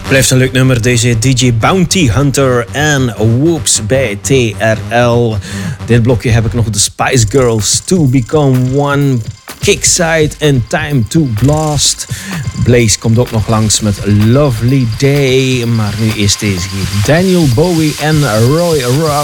Blijft een leuk nummer, deze DJ Bounty Hunter en Whoops bij TRL. Dit blokje heb ik nog de Spice Girls, To Become One, Kickside en Time to Blast. Blaze komt ook nog langs met Lovely Day, maar nu is deze hier Daniel Bowie en Roy Rock.